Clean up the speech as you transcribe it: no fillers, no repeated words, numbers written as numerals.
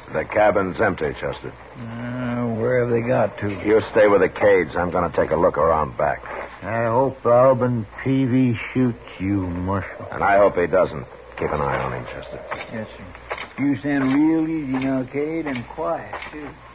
The cabin's empty, Chester. Where have they got to? You stay with the Cades. I'm going to take a look around back. I hope Alvin Peavy shoots you, Marshal. And I hope he doesn't. Keep an eye on him, Chester. Yes, sir. You sound real easy now, Cade, and quiet, too.